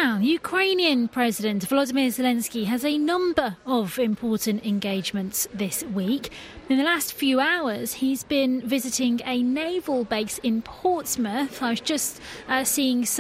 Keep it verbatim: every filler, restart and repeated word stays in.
Now, Ukrainian President Volodymyr Zelensky has a number of important engagements this week. In the last few hours, he's been visiting a naval base in Portsmouth. I was just uh, seeing some